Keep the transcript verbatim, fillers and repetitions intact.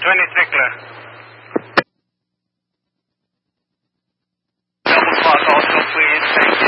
twenty-three clear. Double park also, please. Thank you.